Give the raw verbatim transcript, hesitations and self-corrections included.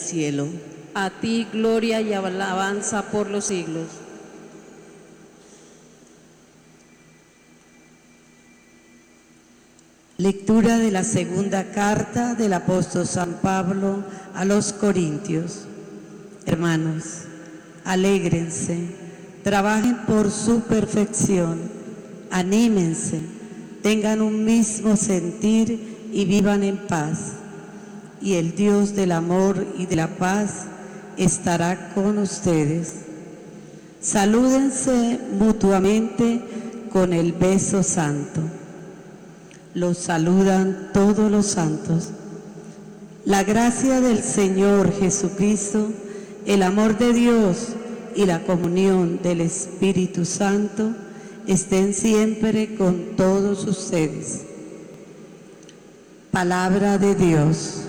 cielo. A ti gloria y alabanza por los siglos. Lectura de la segunda carta del apóstol San Pablo a los Corintios. Hermanos, alégrense, trabajen por su perfección, anímense, tengan un mismo sentir y vivan en paz. Y el Dios del amor y de la paz estará con ustedes. Salúdense mutuamente con el beso santo. Los saludan todos los santos. La gracia del Señor Jesucristo, el amor de Dios y la comunión del Espíritu Santo estén siempre con todos ustedes. Palabra de Dios.